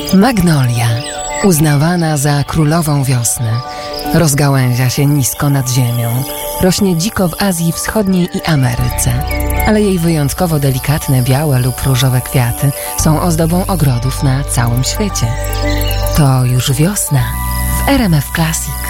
Magnolia, uznawana za królową wiosny, rozgałęzia się nisko nad ziemią. Rośnie dziko w Azji Wschodniej i Ameryce, ale jej wyjątkowo delikatne białe lub różowe kwiaty są ozdobą ogrodów na całym świecie. To już wiosna w RMF Classic.